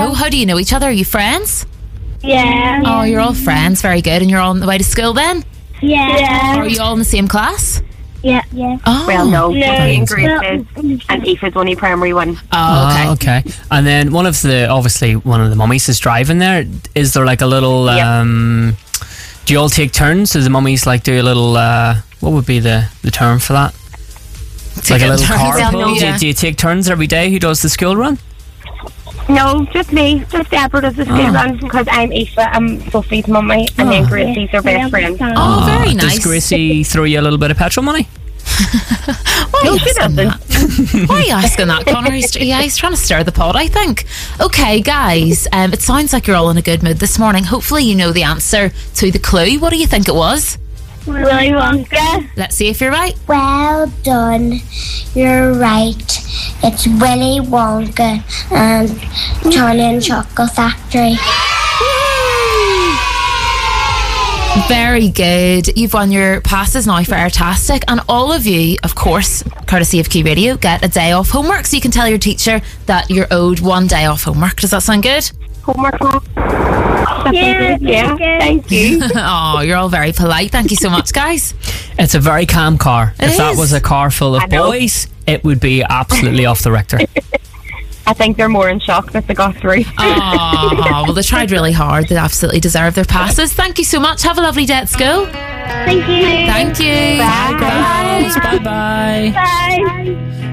know. How do you know each other? Are you friends? Yeah. Oh, you're all friends. Very good. And you're all on the way to school then? Yeah. Are you all in the same class? Yeah. Oh. Well, no. In grade 2 and Aoife's only primary 1. Oh, okay. Okay. And then one of the mummies is driving there. Is there like a little do you all take turns? Does the mummies like do a little what would be the term for that? Like a little carpool? Do you take turns every day? Who does the school run? No, just me. Just Deborah does the school run because I'm Aoife, I'm Sophie's mummy, and then Gracie's her best friend. Oh, very nice. Does Gracie throw you a little bit of petrol money? No, she doesn't. Why are you asking that, Connor? He's trying to stir the pot, I think. Okay, guys, it sounds like you're all in a good mood this morning. Hopefully you know the answer to the clue. What do you think it was? Willy Wonka. Let's see if you're right. Well done. You're right. It's Willy Wonka and Charlie and Chocolate Factory. Very good. You've won your passes now for Airtastic, and all of you, of course, courtesy of Key Radio, get a day off homework, so you can tell your teacher that you're owed 1 day off homework. Does that sound good? Homework, Mom? Yeah, thank you. Oh, you're all very polite. Thank you so much, guys. It's a very calm car. If that is. was a car full of boys, it would be absolutely off the Richter. I think they're more in shock that they got through. Oh, well, they tried really hard. They absolutely deserve their passes. Thank you so much. Have a lovely day at school. Thank you. Thank you. Bye. Bye. Bye. Bye.